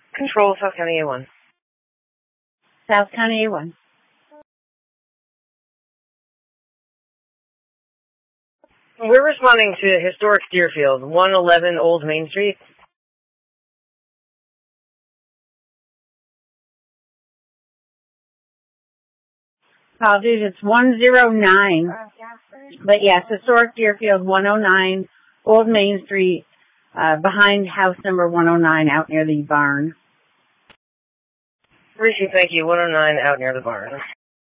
Control, South County A1. South County A1. We're responding to historic Deerfield, 111 Old Main Street. Dude, it's 109. But yes, historic Deerfield, 109 Old Main Street, behind house number 109 out near the barn. Rishi, thank you. 109 out near the barn.